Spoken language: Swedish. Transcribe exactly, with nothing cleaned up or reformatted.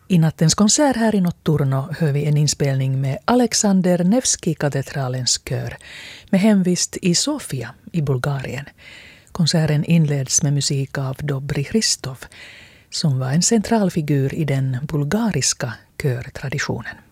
I nattens konsert här i Notturno hör vi en inspelning med Alexander Nevski-katedralens kör med hemvist i Sofia i Bulgarien. Konserten inleds med musik av Dobri Hristov som var en central figur i den bulgariska körtraditionen.